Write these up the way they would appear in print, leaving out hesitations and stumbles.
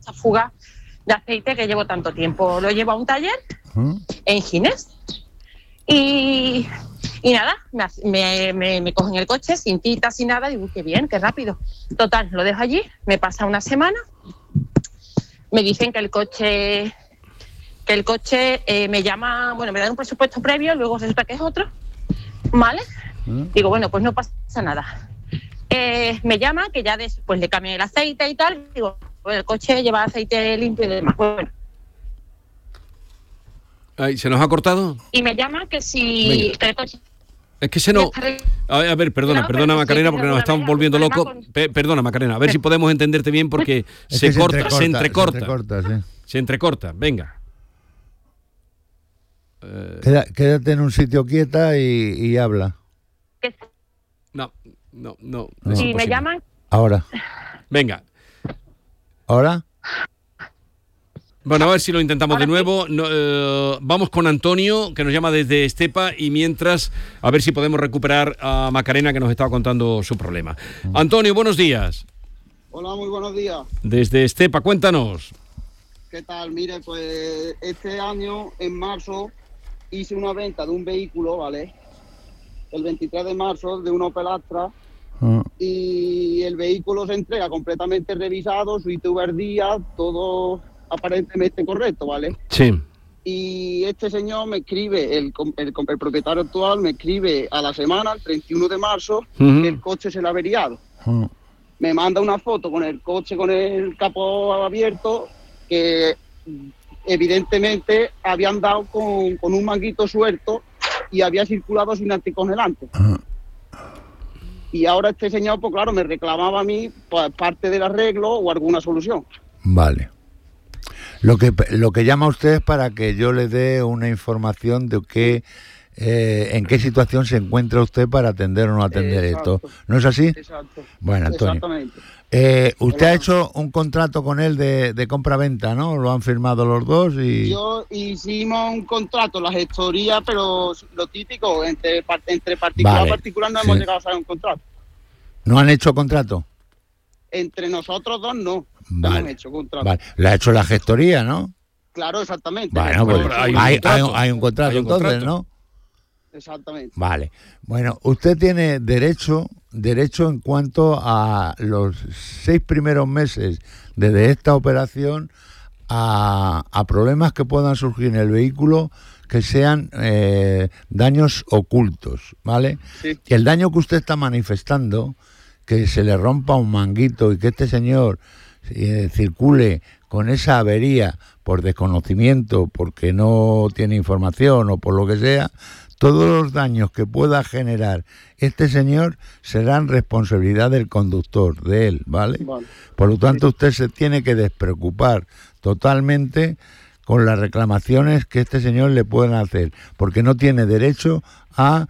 esta fuga de aceite que llevo tanto tiempo. Lo llevo a un taller en Ginés y nada, me cogen el coche sin cita, sin nada, y digo, qué bien, qué rápido. Total, lo dejo allí, me pasa una semana, me dicen que el coche me llama, bueno, me dan un presupuesto previo, luego resulta que es otro, ¿vale? Digo, bueno, pues no pasa nada. Me llama, que ya después le cambian el aceite y tal, digo, bueno, el coche lleva aceite limpio y demás, bueno. Ay, ¿se nos ha cortado? Y me llama que si... Que el coche... Es que se nos... A ver, perdona Macarena, porque nos estamos volviendo locos. Perdona, Macarena, a ver si podemos entenderte bien, porque se entrecorta, venga. Quédate en un sitio quieta y habla. No. Si me llaman... Ahora. Venga. ¿Ahora? Bueno, a ver si lo intentamos de nuevo. Vamos con Antonio, que nos llama desde Estepa, y mientras, a ver si podemos recuperar a Macarena, que nos estaba contando su problema. Antonio, buenos días. Hola, muy buenos días. Desde Estepa, cuéntanos. ¿Qué tal? Mire, pues este año, en marzo, hice una venta de un vehículo, ¿vale? El 23 de marzo, de un Opel Astra, y el vehículo se entrega completamente revisado, su ITV al día, todo aparentemente correcto, ¿vale? Sí. Y este señor me escribe, el propietario actual me escribe a la semana, el 31 de marzo, que el coche se le ha averiado. Me manda una foto con el coche con el capó abierto, que evidentemente habían dado con un manguito suelto y había circulado sin anticongelante. Y ahora este señor, pues claro, me reclamaba a mí pues, parte del arreglo o alguna solución. Vale. Lo que llama usted es para que yo le dé una información de en qué situación se encuentra usted para atender o no atender esto. ¿No es así? Exacto. Bueno, Antonio. Exactamente. Usted ha hecho un contrato con él de compra-venta, ¿no? Lo han firmado los dos y... Yo hicimos un contrato, la gestoría, pero lo típico, entre particular a particular no hemos llegado a hacer un contrato. ¿No han hecho contrato? Entre nosotros dos no. Vale. Hemos hecho contrato. Vale. Le ha hecho la gestoría, ¿no? Claro, exactamente. Bueno, pues hay un contrato entonces, ¿no? Exactamente. Vale. Bueno, usted tiene derecho en cuanto a los 6 primeros meses desde esta operación a problemas que puedan surgir en el vehículo que sean daños ocultos, ¿vale? Sí. El daño que usted está manifestando, que se le rompa un manguito y que este señor circule con esa avería por desconocimiento, porque no tiene información o por lo que sea, todos los daños que pueda generar este señor serán responsabilidad del conductor, de él, ¿vale? Vale. Por lo tanto, usted se tiene que despreocupar totalmente con las reclamaciones que este señor le puedan hacer, porque no tiene derecho a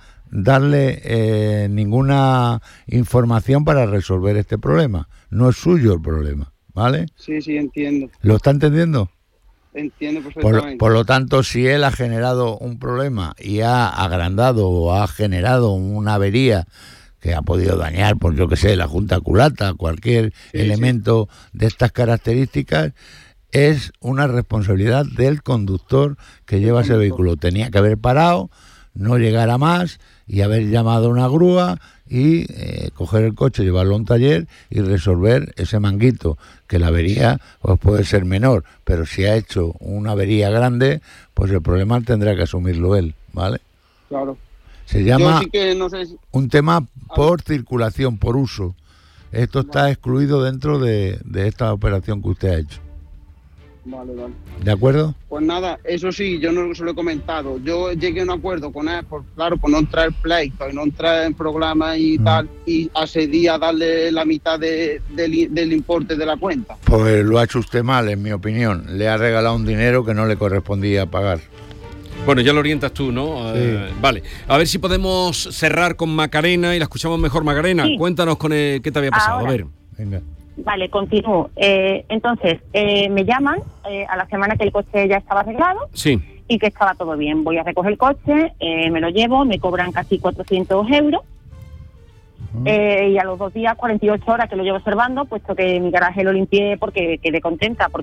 darle ninguna información para resolver este problema. No es suyo el problema, ¿vale? Sí, entiendo. ¿Lo está entendiendo? Entiendo perfectamente. Por lo tanto, si él ha generado un problema y ha agrandado o ha generado una avería que ha podido dañar, por yo que sé, la junta culata, cualquier elemento de estas características, es una responsabilidad del conductor que lleva ese vehículo. Tenía que haber parado, no llegar a más y haber llamado a una grúa y coger el coche, llevarlo a un taller y resolver ese manguito, que la avería pues puede ser menor, pero si ha hecho una avería grande, pues el problema tendrá que asumirlo él, ¿vale? Claro. Se llama sí que no sé un tema por circulación, por uso. Esto está excluido dentro de esta operación que usted ha hecho. Vale. ¿De acuerdo? Pues nada, eso sí, yo no se lo he comentado. Yo llegué a un acuerdo con él, por no entrar en pleito y no entrar en programa y tal, y accedí a darle la mitad del importe de la cuenta. Pues lo ha hecho usted mal, en mi opinión. Le ha regalado un dinero que no le correspondía pagar. Bueno, ya lo orientas tú, ¿no? Sí. Vale, a ver si podemos cerrar con Macarena y la escuchamos mejor. Macarena, sí. Cuéntanos qué te había pasado. Ahora. A ver. Venga. Vale, continúo. Entonces, me llaman a la semana que el coche ya estaba arreglado, sí, y que estaba todo bien. Voy a recoger el coche, me lo llevo, me cobran casi 400 euros, y a los 2 días, 48 horas que lo llevo observando, puesto que mi garaje lo limpié porque quedé contenta, porque